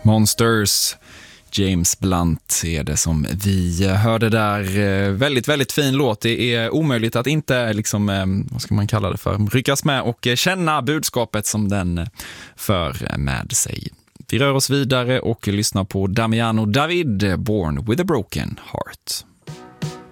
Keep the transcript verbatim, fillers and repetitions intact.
Monsters, James Blunt är det som vi hörde där. Väldigt, väldigt fin låt. Det är omöjligt att inte, liksom, vad ska man kalla det för, ryckas med och känna budskapet som den för med sig. Vi rör oss vidare och lyssnar på Damiano David, Born with a Broken Heart.